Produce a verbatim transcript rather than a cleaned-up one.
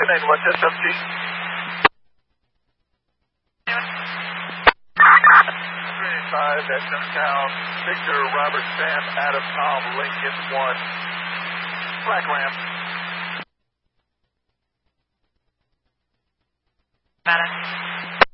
nine one S M G. three five, that's in town. Victor, Robert, Sam, Adam, Tom, Lincoln, one. Black ramp. Got it.